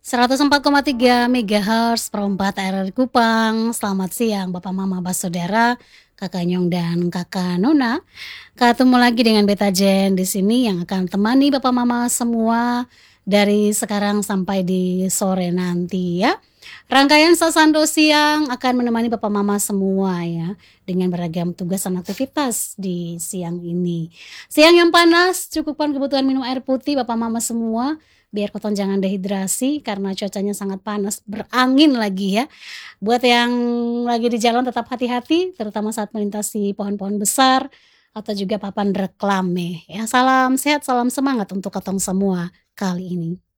104,3 MHz per 4 RRI Kupang. Selamat siang Bapak Mama Saudara, Kakak Nyong dan Kakak Nona. Ketemu lagi dengan Beta Jen di sini yang akan temani Bapak Mama semua dari sekarang sampai di sore nanti ya. Rangkaian Sasando Siang akan menemani Bapak Mama semua ya dengan beragam tugas dan aktivitas di siang ini. Siang yang panas, cukupkan kebutuhan minum air putih Bapak Mama semua biar Kotong jangan dehidrasi karena cuacanya sangat panas, berangin lagi ya. Buat yang lagi di jalan tetap hati-hati terutama saat melintasi pohon-pohon besar atau juga papan reklame ya. Salam sehat, salam semangat untuk Kotong semua kali ini.